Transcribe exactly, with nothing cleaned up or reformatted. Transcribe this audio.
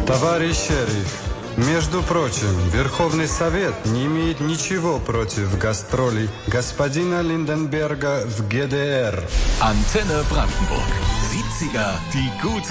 Товарищ шериф, между прочим, Верховный Совет не имеет ничего против гастролей господина Lindenberger в ГДР. Antenne Brandenburg. siebziger, die gute